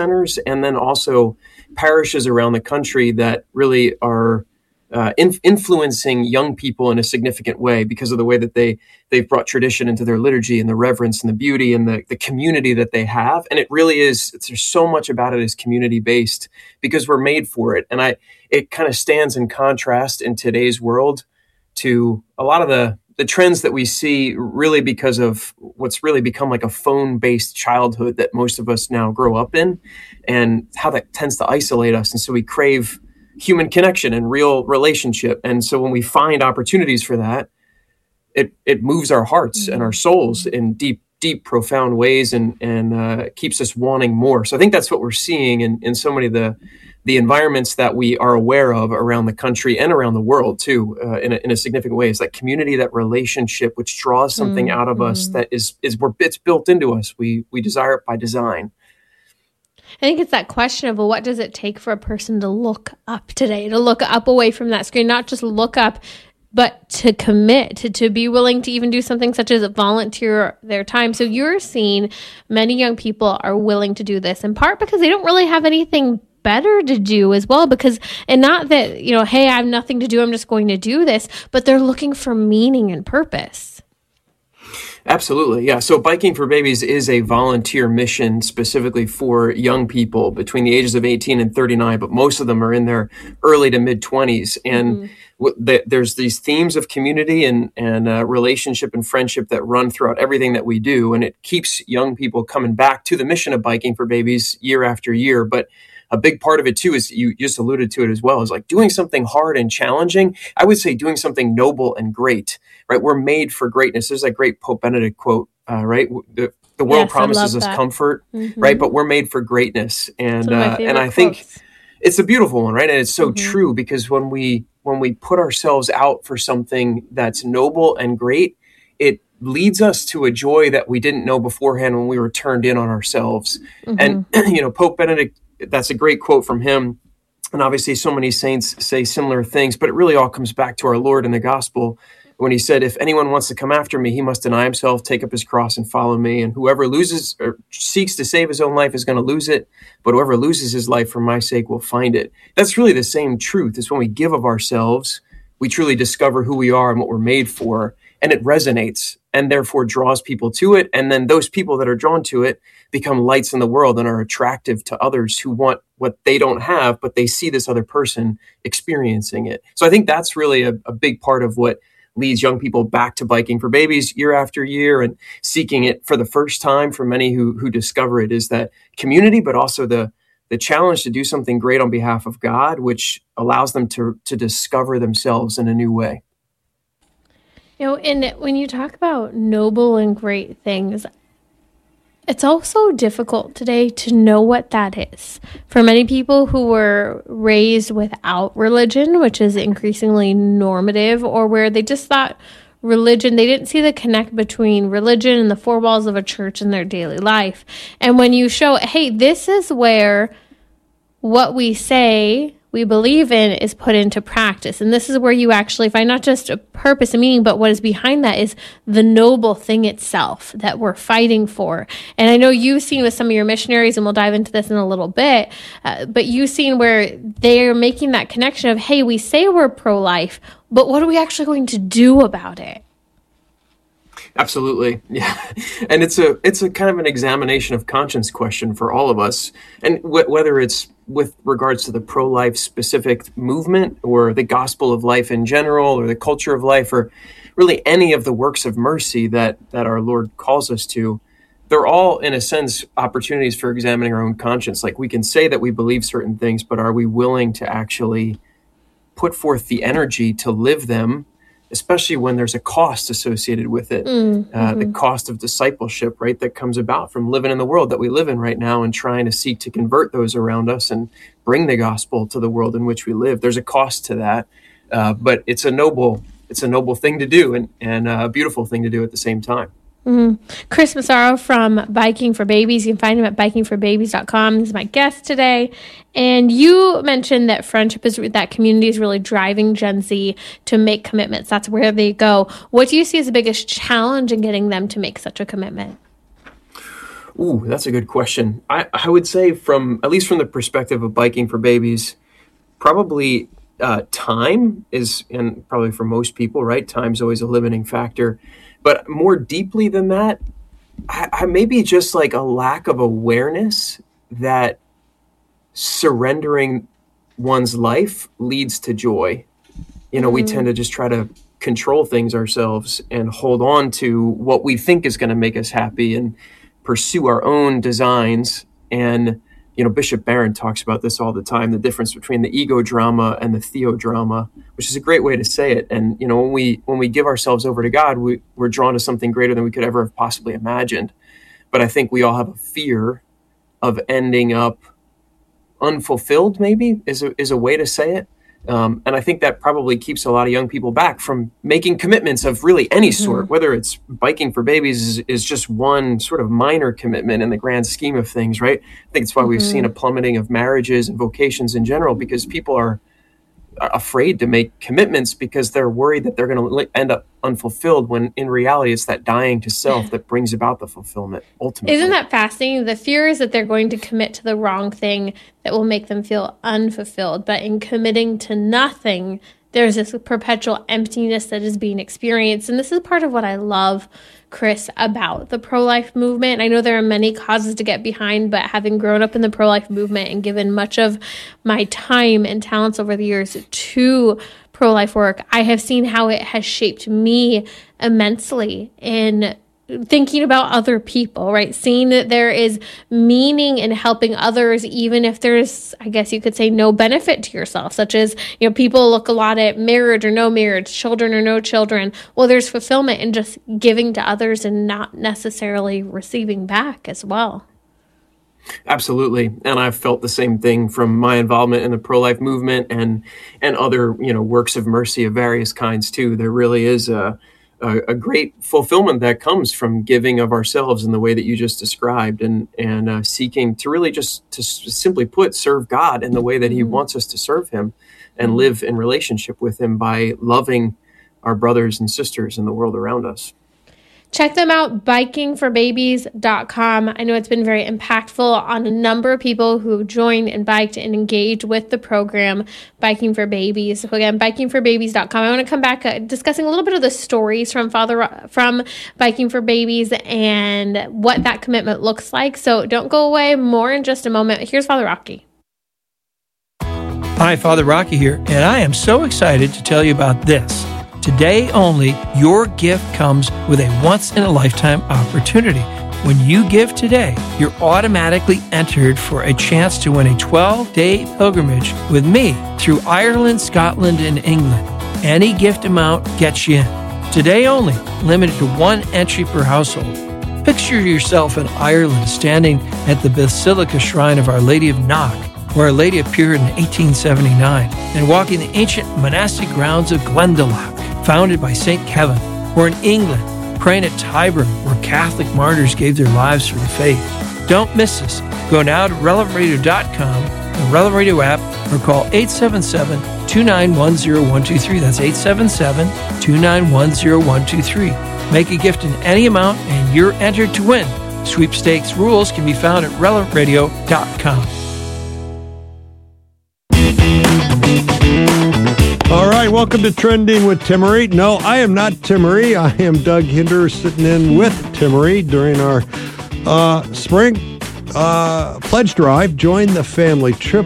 centers, and then also parishes around the country that really are influencing young people in a significant way because of the way that they've brought tradition into their liturgy and the reverence and the beauty and the community that they have. And it really is, there's so much about it is community based because we're made for it. And it kind of stands in contrast in today's world to a lot of the trends that we see really because of what's really become like a phone-based childhood that most of us now grow up in, and how that tends to isolate us. And so we crave human connection and real relationship. And so when we find opportunities for that, it moves our hearts and our souls in deep, profound ways and keeps us wanting more. So I think that's what we're seeing in so many of the environments that we are aware of around the country and around the world too, in a significant way. It's that community, that relationship, which draws something out of us that is where it's built into us. We desire it by design. I think it's that question of, well, what does it take for a person to look up today, to look up away from that screen, not just look up, but to commit, to be willing to even do something such as volunteer their time. So you're seeing many young people are willing to do this, in part because they don't really have anything better to do as well, and not that, hey, I have nothing to do, I'm just going to do this, but they're looking for meaning and purpose. Absolutely. Yeah. So Biking for Babies is a volunteer mission specifically for young people between the ages of 18 and 39, but most of them are in their early to mid 20s. And there's these themes of community and relationship and friendship that run throughout everything that we do. And it keeps young people coming back to the mission of Biking for Babies year after year. But a big part of it too is, you just alluded to it as well, is like doing something hard and challenging. I would say doing something noble and great, right? We're made for greatness. There's that great Pope Benedict quote, right? The world promises us comfort, right? But we're made for greatness. And I think it's a beautiful one, right? And it's so true, because when we put ourselves out for something that's noble and great, it leads us to a joy that we didn't know beforehand when we were turned in on ourselves. And, Pope Benedict, that's a great quote from him. And obviously so many saints say similar things, but it really all comes back to our Lord in the gospel when he said, if anyone wants to come after me, he must deny himself, take up his cross and follow me. And whoever loses or seeks to save his own life is going to lose it. But whoever loses his life for my sake will find it. That's really the same truth. It's when we give of ourselves, we truly discover who we are and what we're made for. And it resonates and therefore draws people to it. And then those people that are drawn to it become lights in the world and are attractive to others who want what they don't have, but they see this other person experiencing it. So I think that's really a big part of what leads young people back to Biking for Babies year after year and seeking it for the first time. For many who discover it, is that community, but also the challenge to do something great on behalf of God, which allows them to discover themselves in a new way. And when you talk about noble and great things, it's also difficult today to know what that is. For many people who were raised without religion, which is increasingly normative, or where they just thought religion, they didn't see the connect between religion and the four walls of a church in their daily life. And when you show, hey, this is where what we say we believe in is put into practice. And this is where you actually find not just a purpose and meaning, but what is behind that is the noble thing itself that we're fighting for. And I know you've seen with some of your missionaries, and we'll dive into this in a little bit, but you've seen where they're making that connection of, hey, we say we're pro-life, but what are we actually going to do about it? Absolutely. Yeah. And it's a kind of an examination of conscience question for all of us. And whether it's with regards to the pro-life specific movement or the gospel of life in general, or the culture of life, or really any of the works of mercy that our Lord calls us to, they're all, in a sense, opportunities for examining our own conscience. Like, we can say that we believe certain things, but are we willing to actually put forth the energy to live them, especially when there's a cost associated with it, the cost of discipleship, right, that comes about from living in the world that we live in right now and trying to seek to convert those around us and bring the gospel to the world in which we live. There's a cost to that, but it's a noble thing to do and a beautiful thing to do at the same time. Chris Massaro from Biking for Babies. You can find him at bikingforbabies.com. He's my guest today. And you mentioned that that community is really driving Gen Z to make commitments. That's where they go. What do you see as the biggest challenge in getting them to make such a commitment? Ooh, that's a good question. I would say at least from the perspective of biking for babies, probably time is, and probably for most people, right? Time's always a limiting factor. But more deeply than that, I maybe just like a lack of awareness that surrendering one's life leads to joy. We tend to just try to control things ourselves and hold on to what we think is going to make us happy and pursue our own designs. And, Bishop Barron talks about this all the time, the difference between the ego drama and the theodrama, which is a great way to say it. And, when we give ourselves over to God, we're drawn to something greater than we could ever have possibly imagined. But I think we all have a fear of ending up unfulfilled, maybe is a way to say it. And I think that probably keeps a lot of young people back from making commitments of really any sort, whether it's biking for babies is just one sort of minor commitment in the grand scheme of things, right? I think it's why we've seen a plummeting of marriages and vocations in general, because people are afraid to make commitments because they're worried that they're going to end up unfulfilled, when in reality it's that dying to self that brings about the fulfillment ultimately. Isn't that fascinating? The fear is that they're going to commit to the wrong thing that will make them feel unfulfilled, but in committing to nothing, there's this perpetual emptiness that is being experienced. And this is part of what I love, Chris, about the pro-life movement. I know there are many causes to get behind, but having grown up in the pro-life movement and given much of my time and talents over the years to pro-life work, I have seen how it has shaped me immensely in thinking about other people, right? Seeing that there is meaning in helping others, even if there's, I guess you could say, no benefit to yourself, such as, people look a lot at marriage or no marriage, children or no children. Well, there's fulfillment in just giving to others and not necessarily receiving back as well. Absolutely. And I've felt the same thing from my involvement in the pro-life movement and other, works of mercy of various kinds too. There really is a great fulfillment that comes from giving of ourselves in the way that you just described, and seeking to really just, to simply put, serve God in the way that He wants us to serve Him and live in relationship with Him by loving our brothers and sisters in the world around us. Check them out, bikingforbabies.com. I know it's been very impactful on a number of people who joined and biked and engaged with the program, Biking for Babies. So again, bikingforbabies.com. I want to come back discussing a little bit of the stories from Biking for Babies and what that commitment looks like. So don't go away. More in just a moment. Here's Father Rocky. Hi, Father Rocky here, and I am so excited to tell you about this. Today only, your gift comes with a once-in-a-lifetime opportunity. When you give today, you're automatically entered for a chance to win a 12-day pilgrimage with me through Ireland, Scotland, and England. Any gift amount gets you in. Today only, limited to one entry per household. Picture yourself in Ireland standing at the Basilica Shrine of Our Lady of Knock, where Our Lady appeared in 1879, and walking the ancient monastic grounds of Glendalough, founded by St. Kevin, or in England, praying at Tyburn, where Catholic martyrs gave their lives for the faith. Don't miss this. Go now to relevantradio.com, the Relevant Radio app, or call 877-291-0123. That's 877-291-0123. Make a gift in any amount, and you're entered to win. Sweepstakes rules can be found at relevantradio.com. All right, welcome to Trending with Timmerie. No, I am not Timmerie. I am Doug Hinder sitting in with Timmerie during our spring pledge drive. Join the family trip.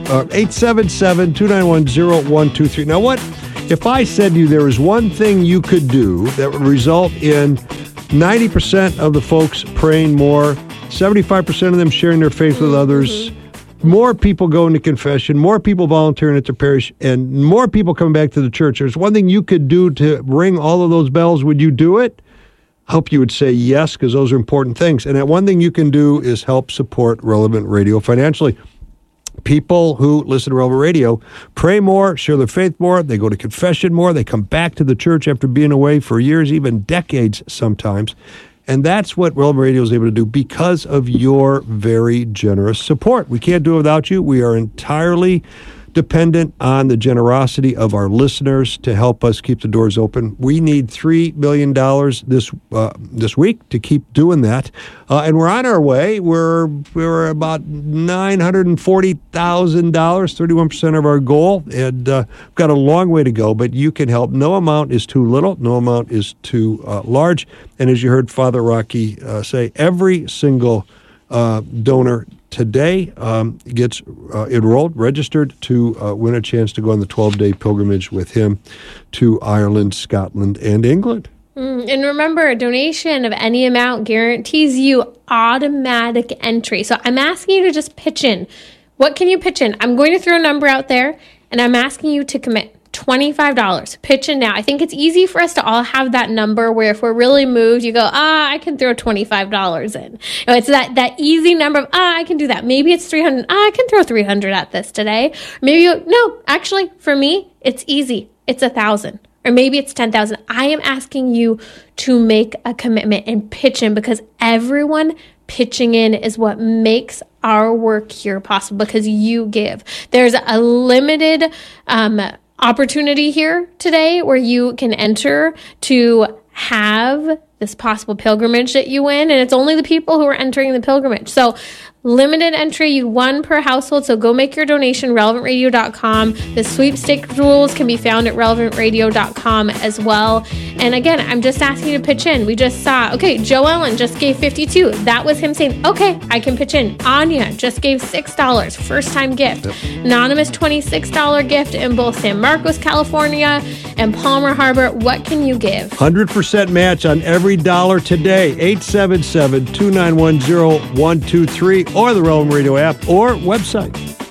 877-291-0123. Now, what if I said to you there was one thing you could do that would result in 90% of the folks praying more, 75% of them sharing their faith with others, more people going to confession, more people volunteering at their parish, and more people coming back to the church? There's one thing you could do to ring all of those bells. Would you do it? I hope you would say yes, because those are important things. And that one thing you can do is help support Relevant Radio financially. People who listen to Relevant Radio pray more, share their faith more, they go to confession more, they come back to the church after being away for years, even decades sometimes. And that's what Relevant Radio is able to do because of your very generous support. We can't do it without you. We are entirely dependent on the generosity of our listeners to help us keep the doors open. We need $3 million this week to keep doing that. And we're on our way. We're about $940,000, 31% of our goal. And we've got a long way to go, but you can help. No amount is too little. No amount is too large. And as you heard Father Rocky say, every single donor today gets enrolled, registered to win a chance to go on the 12-day pilgrimage with him to Ireland, Scotland, and England. And remember, a donation of any amount guarantees you automatic entry. So I'm asking you to just pitch in. What can you pitch in? I'm going to throw a number out there, and I'm asking you to commit $25. Pitch in now. I think it's easy for us to all have that number where if we're really moved, you go, I can throw $25 in. It's that easy number of, I can do that. Maybe it's $300. I can throw $300 at this today. Maybe no, actually, for me, it's easy. It's $1,000. Or maybe it's $10,000. I am asking you to make a commitment and pitch in, because everyone pitching in is what makes our work here possible, because you give. There's a limited opportunity here today where you can enter to have this possible pilgrimage that you win, and it's only the people who are entering the pilgrimage. So limited entry, one per household. So go make your donation, relevantradio.com. The sweepstakes rules can be found at relevantradio.com as well. And again, I'm just asking you to pitch in. We just saw, okay, Joe Ellen just gave $52. That was him saying, okay, I can pitch in. Anya just gave $6, first time gift. Yep. Anonymous $26 gift in both San Marcos, California and Palmer Harbor. What can you give? 100% match on every dollar today. 877-291-0123 or the Relevant Radio app or website.